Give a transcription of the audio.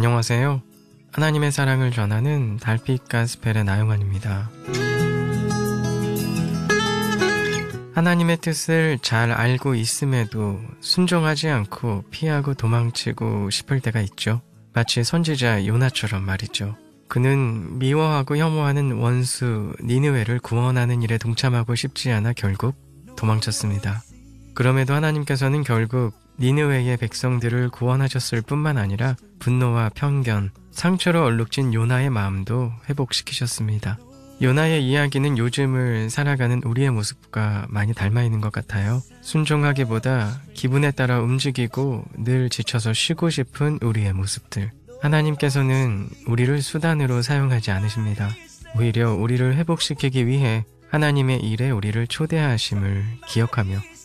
안녕하세요. 하나님의 사랑을 전하는 달빛 가스펠의 나영환입니다. 하나님의 뜻을 잘 알고 있음에도 순종하지 않고 피하고 도망치고 싶을 때가 있죠. 마치 선지자 요나처럼 말이죠. 그는 미워하고 혐오하는 원수 니느웨를 구원하는 일에 동참하고 싶지 않아 결국 도망쳤습니다. 그럼에도 하나님께서는 결국 니느웨의 백성들을 구원하셨을 뿐만 아니라 분노와 편견, 상처로 얼룩진 요나의 마음도 회복시키셨습니다. 요나의 이야기는 요즘을 살아가는 우리의 모습과 많이 닮아 있는 것 같아요. 순종하기보다 기분에 따라 움직이고 늘 지쳐서 쉬고 싶은 우리의 모습들. 하나님께서는 우리를 수단으로 사용하지 않으십니다. 오히려 우리를 회복시키기 위해 하나님의 일에 우리를 초대하심을 기억하며